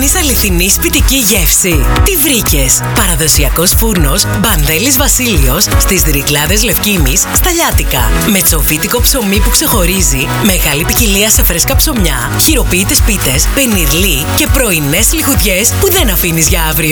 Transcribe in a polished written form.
Θέλεις αληθινή σπιτική γεύση? Τι βρήκες? Παραδοσιακός φούρνος Μπανδέλης Βασίλειος στις Ρυκλάδες Λευκήμης στα Λιάτικα. Με τσοβίτικο ψωμί που ξεχωρίζει, μεγάλη ποικιλία σε φρέσκα ψωμιά, χειροποίητες πίτες, πενιρλί και πρωινές λιχουδιές που δεν αφήνεις για αύριο.